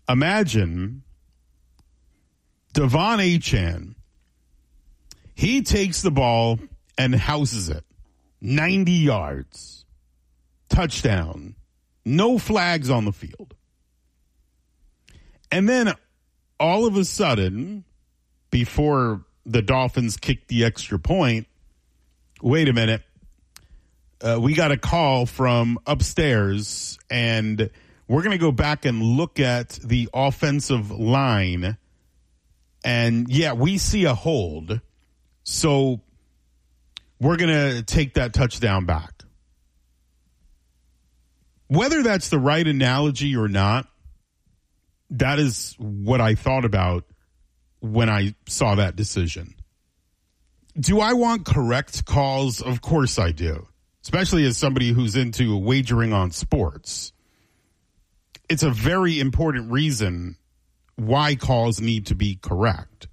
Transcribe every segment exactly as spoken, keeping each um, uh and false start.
imagine Devon Achane. He takes the ball and houses it. ninety yards. Touchdown. No flags on the field. And then all of a sudden, before the Dolphins kicked the extra point, wait a minute, uh, we got a call from upstairs, and we're going to go back and look at the offensive line. And, yeah, we see a hold, so we're going to take that touchdown back. Whether that's the right analogy or not, that is what I thought about when I saw that decision. Do I want correct calls? Of course I do, especially as somebody who's into wagering on sports. It's a very important reason why calls need to be correct.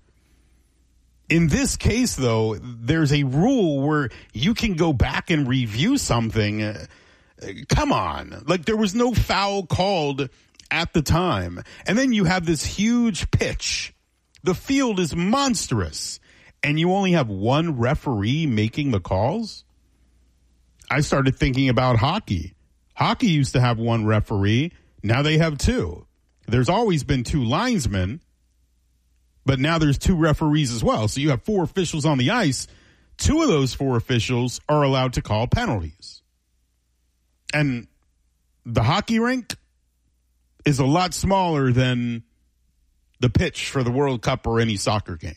In this case, though, there's a rule where you can go back and review something. Uh, come on. Like, there was no foul called at the time. And then you have this huge pitch. The field is monstrous. And you only have one referee making the calls? I started thinking about hockey. Hockey used to have one referee. Now they have two. There's always been two linesmen, but now there's two referees as well. So you have four officials on the ice. Two of those four officials are allowed to call penalties. And the hockey rink is a lot smaller than the pitch for the World Cup or any soccer game.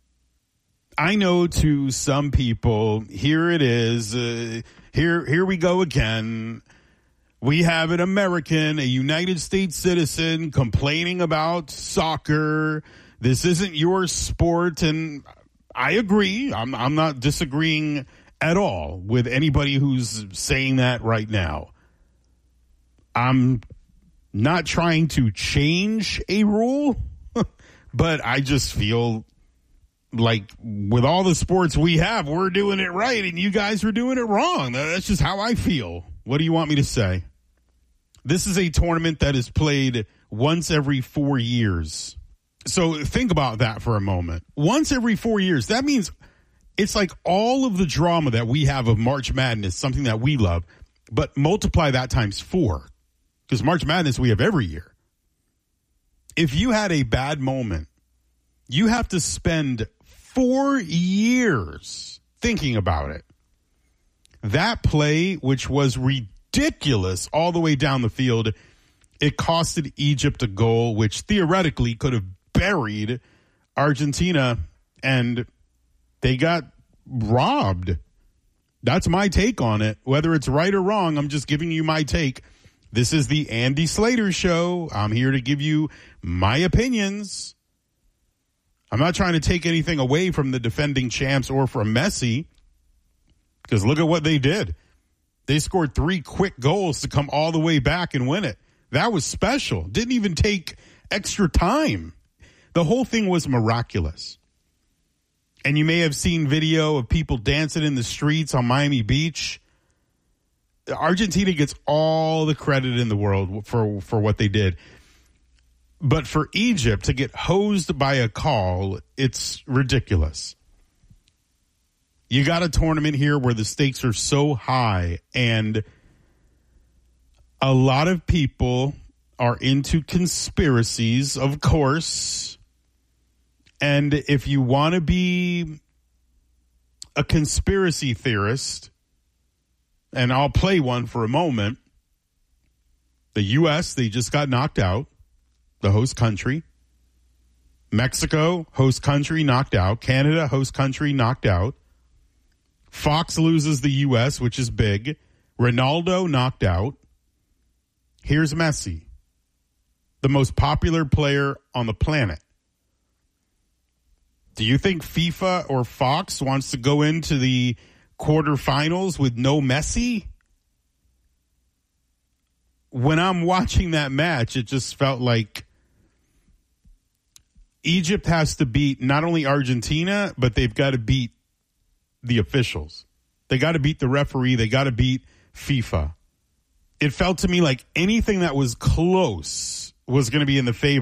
I know to some people, here it is, uh, here, here we go again. We have an American, a United States citizen, complaining about soccer. This isn't your sport, and I agree. I'm, I'm not disagreeing at all with anybody who's saying that right now. I'm not trying to change a rule, but I just feel like with all the sports we have, we're doing it right, and you guys are doing it wrong. That's just how I feel. What do you want me to say? This is a tournament that is played once every four years. So think about that for a moment. Once every four years, that means it's like all of the drama that we have of March Madness, something that we love, but multiply that times four. Because March Madness we have every year. If you had a bad moment, you have to spend four years thinking about it. That play, which was ridiculous all the way down the field, it costed Egypt a goal, which theoretically could have buried Argentina, and they got robbed. That's my take on it. Whether it's right or wrong, I'm just giving you my take. This is the Andy Slater Show. I'm here to give you my opinions. I'm not trying to take anything away from the defending champs or from Messi, because look at what they did. They scored three quick goals to come all the way back and win it. That was special. Didn't even take extra time. The whole thing was miraculous. And you may have seen video of people dancing in the streets on Miami Beach. Argentina gets all the credit in the world for, for what they did. But for Egypt to get hosed by a call, it's ridiculous. You got a tournament here where the stakes are so high, and a lot of people are into conspiracies, of course. And if you want to be a conspiracy theorist, and I'll play one for a moment, the U S, they just got knocked out, the host country. Mexico, host country, knocked out. Canada, host country, knocked out. Fox loses the U S, which is big. Ronaldo, knocked out. Here's Messi, the most popular player on the planet. Do you think FIFA or Fox wants to go into the quarterfinals with no Messi? When I'm watching that match, it just felt like Egypt has to beat not only Argentina, but they've got to beat the officials. They got to beat the referee. They got to beat FIFA. It felt to me like anything that was close was going to be in the favor